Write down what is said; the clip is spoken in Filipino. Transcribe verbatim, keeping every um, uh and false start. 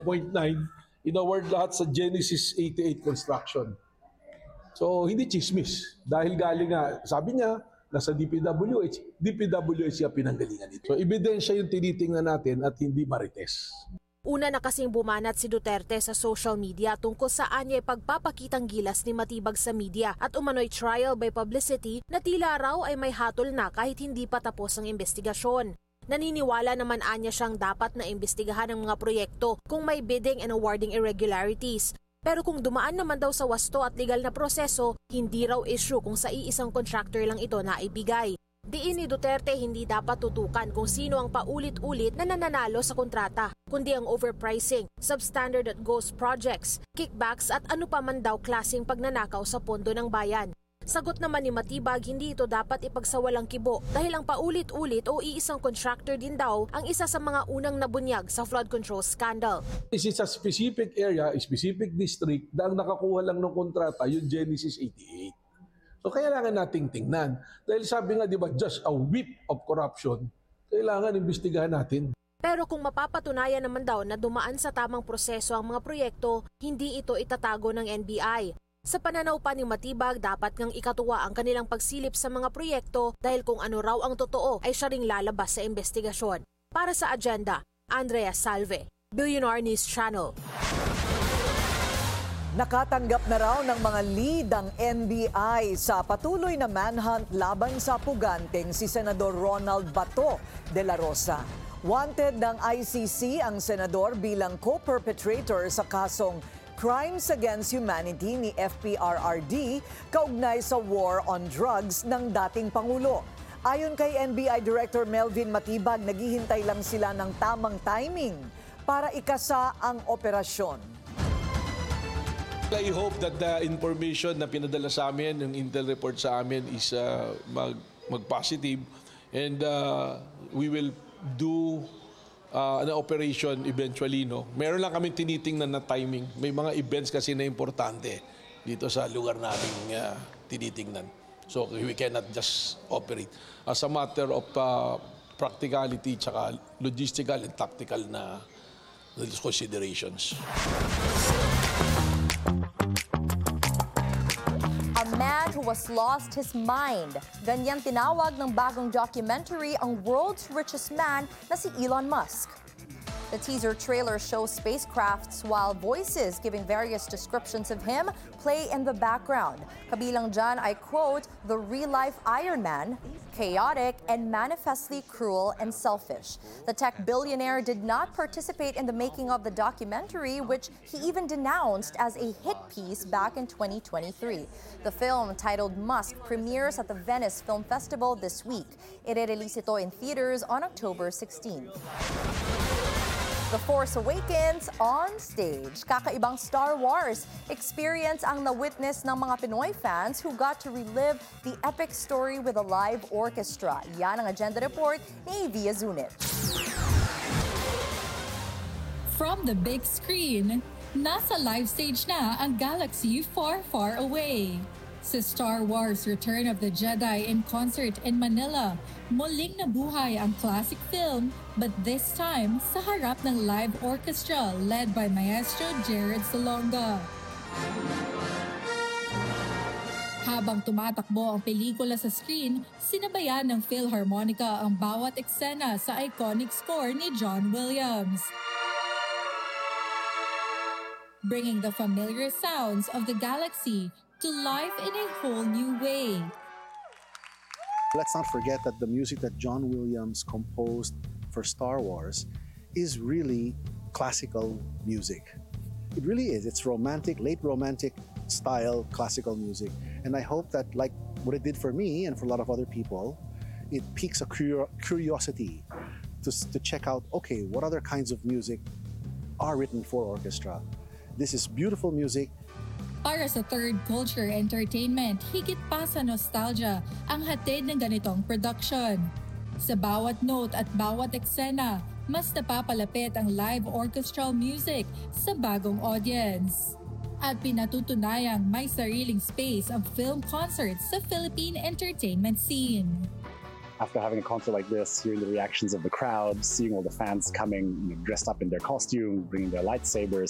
point nine, inaward lahat sa Genesis eighty-eight construction. So, hindi chismis. Dahil galing nga, sabi niya, nasa D P W H, D P W H siya pinanggalingan ito. So, ebidensya yung tinitingnan natin at hindi marites. Una na kasing bumanat si Duterte sa social media tungkol sa anyay pagpapakitang gilas ni Matibag sa media at umano'y trial by publicity na tila raw ay may hatol na kahit hindi pa tapos ang investigasyon. Naniniwala naman anya siyang dapat na imbestigahan ang mga proyekto kung may bidding and awarding irregularities. Pero kung dumaan naman daw sa wasto at legal na proseso, hindi raw issue kung sa iisang contractor lang ito na ibigay. Diin ni Duterte hindi dapat tutukan kung sino ang paulit-ulit na nananalo sa kontrata, kundi ang overpricing, substandard at ghost projects, kickbacks at ano pa man daw klaseng pagnanakaw sa pondo ng bayan. Sagot naman ni Matibag, hindi ito dapat ipagsawalang kibo dahil ang paulit-ulit o iisang contractor din daw ang isa sa mga unang nabunyag sa flood control scandal. This is a specific area, a specific district na ang nakakuha lang ng kontrata yung Genesis eighty-eight. So kailangan nating tingnan. Dahil sabi nga, di ba, just a whip of corruption, kailangan imbestigahan natin. Pero kung mapapatunayan naman daw na dumaan sa tamang proseso ang mga proyekto, hindi ito itatago ng N B I. Sa pananaw pa ni Matibag, dapat ngang ikatuwa ang kanilang pagsilip sa mga proyekto dahil kung ano raw ang totoo ay siya ring lalabas sa investigasyon. Para sa Agenda, Andrea Salve, Billionaire News Channel. Nakatanggap na raw ng mga lead ang N B I sa patuloy na manhunt laban sa puganteng si Senador Ronald Bato de la Rosa. Wanted ng I C C ang senador bilang co-perpetrator sa kasong Crimes Against Humanity ni F P R R D kaugnay sa war on drugs ng dating Pangulo. Ayon kay N B I Director Melvin Matibag, naghihintay lang sila ng tamang timing para ikasa ang operasyon. I hope that the information na pinadala sa amin, yung intel report sa amin is uh, mag, mag-positive and uh, we will do uh, an operation eventually. No? Meron lang kami tinitingnan na timing. May mga events kasi na importante dito sa lugar nating uh, tinitingnan. So we cannot just operate. As a matter of uh, practicality, tsaka logistical and tactical na considerations. A man who was lost his mind. Ganyan tinawag ng bagong documentary ang world's richest man na si Elon Musk. The teaser trailer shows spacecrafts while voices giving various descriptions of him play in the background. Kabilang dyan, I quote, the real-life Iron Man, chaotic and manifestly cruel and selfish. The tech billionaire did not participate in the making of the documentary, which he even denounced as a hit piece back in twenty twenty-three. The film, titled Musk, premieres at the Venice Film Festival this week. I-release ito in theaters on October sixteenth. The Force Awakens on stage. Kakaibang Star Wars experience ang na-witness ng mga Pinoy fans who got to relive the epic story with a live orchestra. Yan ang Agenda Report ni Via Zunit. From the big screen, nasa live stage na ang galaxy far, far away. Sa Star Wars Return of the Jedi in concert in Manila, muling nabuhay ang classic film, but this time sa harap ng live orchestra led by Maestro Jared Salonga. Habang tumatakbo ang pelikula sa screen, sinabayan ng Philharmonica ang bawat eksena sa iconic score ni John Williams, bringing the familiar sounds of the galaxy to life in a whole new way. Let's not forget that the music that John Williams composed for Star Wars is really classical music. It really is. It's romantic, late romantic style classical music. And I hope that, like what it did for me and for a lot of other people, it piques a curiosity to, to check out, okay, what other kinds of music are written for orchestra? This is beautiful music. Para sa Third Culture Entertainment, higit pa sa nostalgia ang hatid ng ganitong production. Sa bawat note at bawat eksena, mas napapalapit ang live orchestral music sa bagong audience. At pinatutunayang may sariling space ang film concerts sa Philippine entertainment scene. after having a concert like this, hearing the reactions of the crowd, seeing all the fans coming, you know, dressed up in their costumes, bringing their lightsabers,